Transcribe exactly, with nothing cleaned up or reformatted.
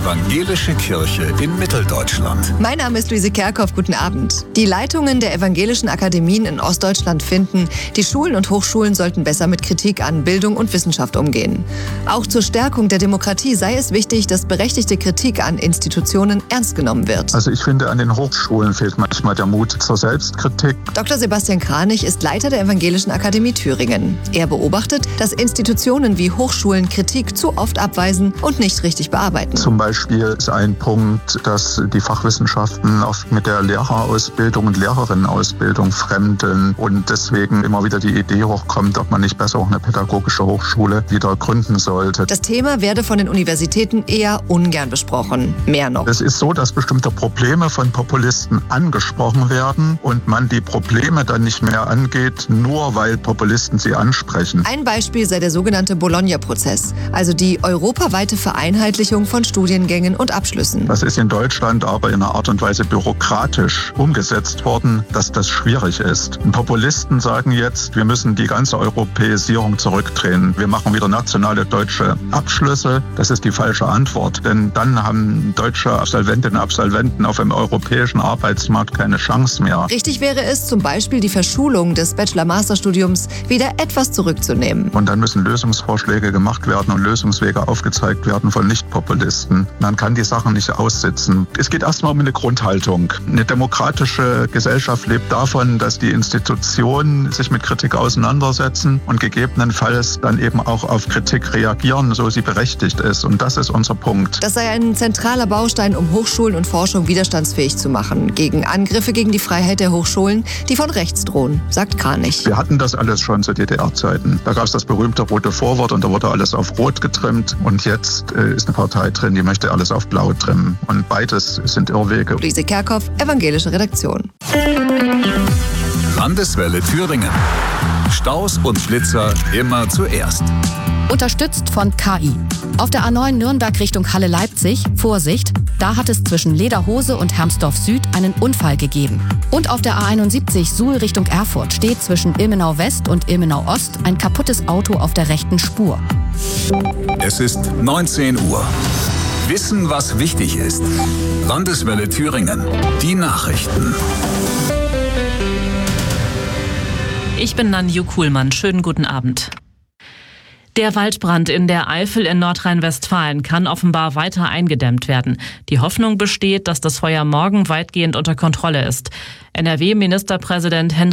Evangelische Kirche in Mitteldeutschland. Mein Name ist Luise Kerkhoff, guten Abend. Die Leitungen der evangelischen Akademien in Ostdeutschland finden, die Schulen und Hochschulen sollten besser mit Kritik an Bildung und Wissenschaft umgehen. Auch zur Stärkung der Demokratie sei es wichtig, dass berechtigte Kritik an Institutionen ernst genommen wird. Also ich finde, an den Hochschulen fehlt manchmal der Mut zur Selbstkritik. Doktor Sebastian Kranich ist Leiter der Evangelischen Akademie Thüringen. Er beobachtet, dass Institutionen wie Hochschulen Kritik zu oft abweisen und nicht richtig bearbeiten. Zum Beispiel ist ein Punkt, dass die Fachwissenschaften oft mit der Lehrerausbildung und Lehrerinnenausbildung fremdeln und deswegen immer wieder die Idee hochkommt, ob man nicht besser auch eine pädagogische Hochschule wieder gründen sollte. Das Thema werde von den Universitäten eher ungern besprochen. Mehr noch. Es ist so, dass bestimmte Probleme von Populisten angesprochen werden und man die Probleme dann nicht mehr angeht, nur weil Populisten sie ansprechen. Ein Beispiel sei der sogenannte Bologna-Prozess, also die europaweite Vereinheitlichung von Studiengängen und Abschlüssen. Das ist in Deutschland aber in einer Art und Weise bürokratisch umgesetzt worden, dass das schwierig ist. Und Populisten sagen jetzt, wir müssen die ganze Europäisierung zurückdrehen. Wir machen wieder nationale deutsche Abschlüsse. Das ist die falsche Antwort, denn dann haben deutsche Absolventinnen und Absolventen auf dem europäischen Arbeitsmarkt keine Chance mehr. Richtig wäre es, zum Beispiel die Verschulung des Bachelor-Master-Studiums wieder etwas zurückzunehmen. Und dann müssen Lösungsvorschläge gemacht werden und Lösungswege aufgezeigt werden von Nicht-Populisten. Man kann die Sachen nicht aussitzen. Es geht erstmal um eine Grundhaltung. Eine demokratische Gesellschaft lebt davon, dass die Institutionen sich mit Kritik auseinandersetzen und gegebenenfalls dann eben auch auf Kritik reagieren, so sie berechtigt ist. Und das ist unser Punkt. Das sei ein zentraler Baustein, um Hochschulen und Forschung widerstandsfähig zu machen. Gegen Angriffe gegen die Freiheit der Hochschulen, die von rechts drohen, sagt Kranich. Wir hatten das alles schon zu D D R-Zeiten. Da gab es das berühmte rote Vorwort und da wurde alles auf Rot getrimmt. Und jetzt äh, ist eine Partei drin, die möchte alles auf Blau trimmen. Und beides sind Irrwege. Luise Kerkhoff, Evangelische Redaktion. Landeswelle Thüringen. Staus und Blitzer immer zuerst. Unterstützt von K I. Auf der A neun Nürnberg Richtung Halle-Leipzig, Vorsicht, da hat es zwischen Lederhose und Hermsdorf Süd einen Unfall gegeben. Und auf der A einundsiebzig Suhl Richtung Erfurt steht zwischen Ilmenau West und Ilmenau Ost ein kaputtes Auto auf der rechten Spur. Es ist neunzehn Uhr. Wissen, was wichtig ist. Landeswelle Thüringen. Die Nachrichten. Ich bin Nanju Kuhlmann. Schönen guten Abend. Der Waldbrand in der Eifel in Nordrhein-Westfalen kann offenbar weiter eingedämmt werden. Die Hoffnung besteht, dass das Feuer morgen weitgehend unter Kontrolle ist. N R W-Ministerpräsident Hendrik